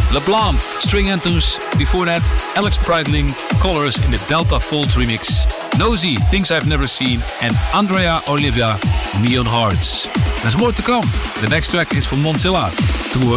LeBlanc, String Anthems. Before that, Alex Breitling, Colors in the Delta Folds remix. Nosy, Things I've Never Seen. And Andrea Olivia, Neon Hearts. There's more to come. The next track is from Monzilla.